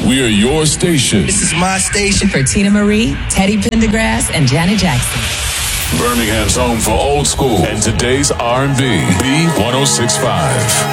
We are your station. This is my station. For Tina Marie, Teddy Pendergrass, and Janet Jackson. Birmingham's home for old school and today's R&B. B1065.